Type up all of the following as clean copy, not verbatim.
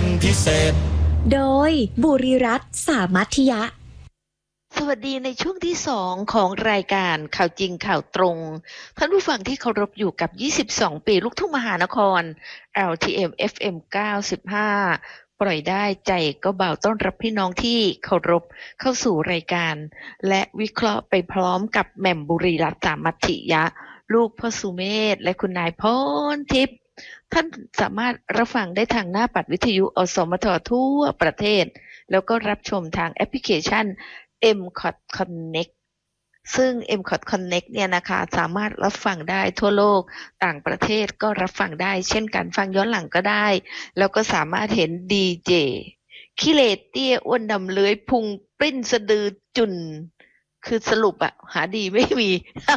พิเศษโดยบุรีรัตน์สามัคคียะสวัสดีในช่วงที่2ของรายการข่าวจริงข่าวตรงท่านผู้ฟังที่เคารพอยู่กับ22ปีลูกทุ่งมหานคร LTM FM 95ปล่อยได้ใจก็เบาต้อนรับพี่น้องที่เคารพเข้าสู่รายการและวิเคราะห์ไปพร้อมกับแหม่มบุรีรัตน์สามัคคียะลูกพ่อสุเมธและคุณนายพรทิพย์ท่านสามารถรับฟังได้ทางหน้าปัดวิทยุอสมททั่วประเทศแล้วก็รับชมทางแอปพลิเคชันMCOT Connect ซึ่ง MCOT Connect เนี่ยนะคะสามารถรับฟังได้ทั่วโลกต่างประเทศก็รับฟังได้เช่นกันฟังย้อนหลังก็ได้แล้วก็สามารถเห็นดีเจขี้เหร่เตี้ยอ้วนดำเลื้อยพุงปริ้นสะดือจุนคือสรุปอะหาดีไม่มี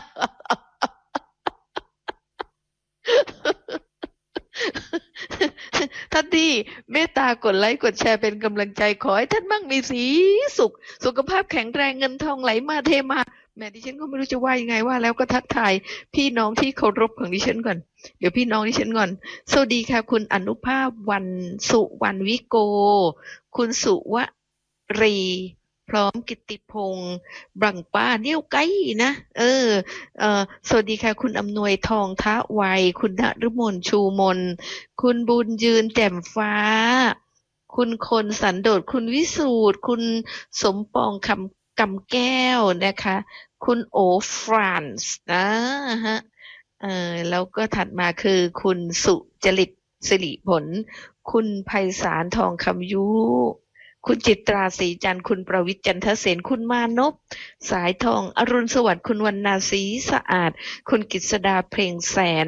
ท่านที่เมตตากดไลค์กดแชร์เป็นกำลังใจขอให้ท่านมั่งมีสีสุขสุขภาพแข็งแรงเงินทองไหลมาเทมาแม่ดิฉันก็ไม่รู้จะว่ายังไงว่าแล้วก็ทักทายพี่น้องที่เคารพของดิฉันก่อนเดี๋ยวพี่น้องดิฉันก่อนสวัสดีค่ะคุณอนุภาพสุวรรณวิโกคุณสุวรีพร้อมกิตติพงษ์บังป้าเนี่ยวไกลนะสวัสดีค่ะคุณอำนวยทองทะไวคุณณฤมลชูมนคุณบุญยืนแจ่มฟ้าคุณคนสันโดษคุณวิสูตรคุณสมปองกำแก้วนะคะคุณโอฟรานซ์นะฮะแล้วก็ถัดมาคือคุณสุจริตสิริผลคุณไพศาลทองคำยุคุณจิตราศรีจันทร์คุณประวิตรจันทเสนคุณมานพสายทองอรุณสวัสดิ์คุณวรรณาศรีสะอาดคุณกฤษดาเพลงแสน